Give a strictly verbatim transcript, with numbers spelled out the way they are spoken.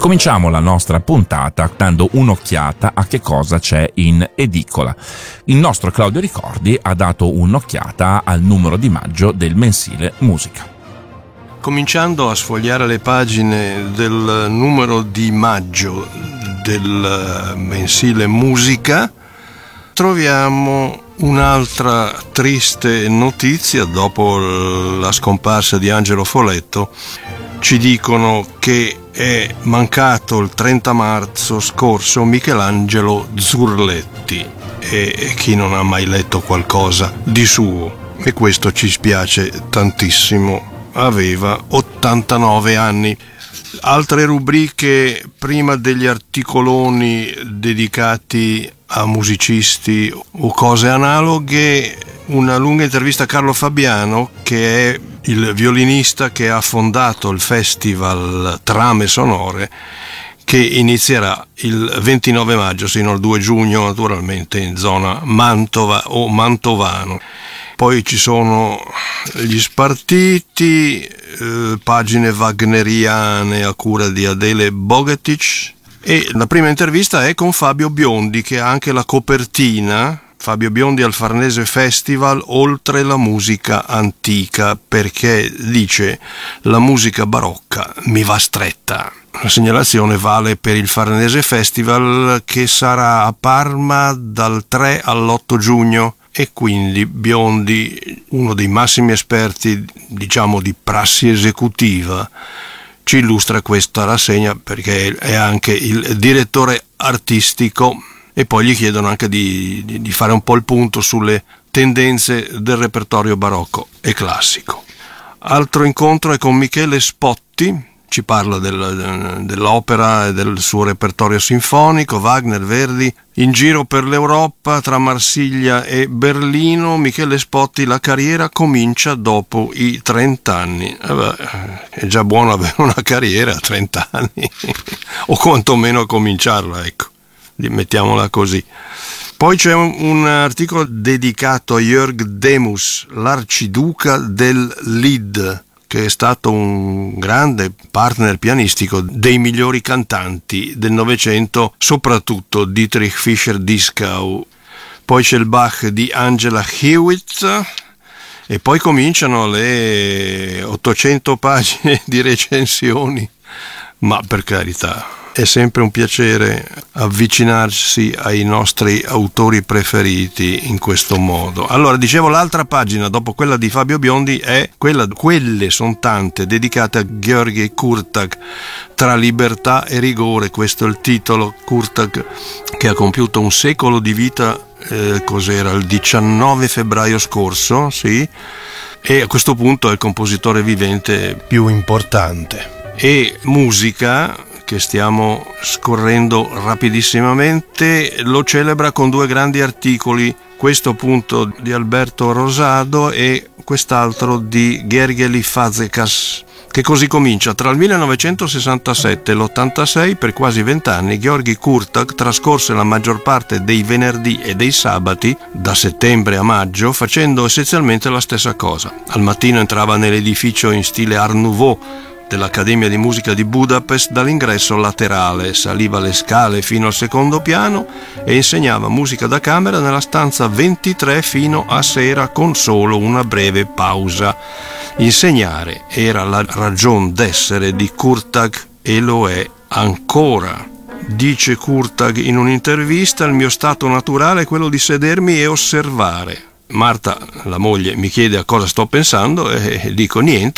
Cominciamo la nostra puntata dando un'occhiata a che cosa c'è in edicola. Il nostro Claudio Ricordi ha dato un'occhiata al numero di maggio del mensile Musica. Cominciando a sfogliare le pagine del numero di maggio del mensile Musica, troviamo un'altra triste notizia. Dopo la scomparsa di Angelo Foletto, ci dicono che è mancato il trenta marzo scorso Michelangelo Zurletti, e chi non ha mai letto qualcosa di suo, e questo ci spiace tantissimo. Aveva ottantanove anni. Altre rubriche prima degli articoloni dedicati a musicisti o cose analoghe. Una lunga intervista a Carlo Fabiano, che è il violinista che ha fondato il festival Trame Sonore, che inizierà il ventinove maggio sino al due giugno, naturalmente in zona Mantova o Mantovano. Poi ci sono gli spartiti, eh, pagine wagneriane a cura di Adele Bogetic, e la prima intervista è con Fabio Biondi, che ha anche la copertina. Fabio Biondi al Farnese Festival, oltre la musica antica, perché dice: la musica barocca mi va stretta. La segnalazione vale per il Farnese Festival, che sarà a Parma dal tre all'otto giugno. E quindi Biondi, uno dei massimi esperti, diciamo, di prassi esecutiva, ci illustra questa rassegna, perché è anche il direttore artistico, e poi gli chiedono anche di, di, di fare un po' il punto sulle tendenze del repertorio barocco e classico. Altro incontro è con Michele Spotti, ci parla del, dell'opera e del suo repertorio sinfonico, Wagner, Verdi. In giro per l'Europa, tra Marsiglia e Berlino, Michele Spotti: la carriera comincia dopo i trenta anni. Eh beh, è già buono avere una carriera a trenta anni, o quantomeno cominciarla, ecco, mettiamola così. Poi c'è un, un articolo dedicato a Jörg Demus, l'arciduca del Lied, che è stato un grande partner pianistico dei migliori cantanti del Novecento, soprattutto Dietrich Fischer-Dieskau. Poi c'è il Bach di Angela Hewitt, e poi cominciano le ottocento pagine di recensioni, ma per carità, è sempre un piacere avvicinarsi ai nostri autori preferiti in questo modo. Allora, dicevo, l'altra pagina dopo quella di Fabio Biondi è quella, quelle sono tante, dedicate a György Kurtág, Tra libertà e rigore. Questo è il titolo. Kurtág, che ha compiuto un secolo di vita, eh, cos'era, il diciannove febbraio scorso, sì, e a questo punto è il compositore vivente più importante. E Musica, che stiamo scorrendo rapidissimamente, lo celebra con due grandi articoli, questo appunto di Alberto Rosado e quest'altro di Gergely Fazekas, che così comincia: tra il millenovecentosessantasette e l'ottantasei, per quasi vent'anni, György Kurtág trascorse la maggior parte dei venerdì e dei sabati, da settembre a maggio, facendo essenzialmente la stessa cosa. Al mattino entrava nell'edificio in stile Art Nouveau dell'Accademia di Musica di Budapest dall'ingresso laterale, saliva le scale fino al secondo piano e insegnava musica da camera nella stanza ventitré fino a sera, con solo una breve pausa. Insegnare era la ragion d'essere di Kurtág, e lo è ancora. Dice Kurtág in un'intervista: il mio stato naturale è quello di sedermi e osservare. Marta, la moglie, mi chiede a cosa sto pensando e dico niente,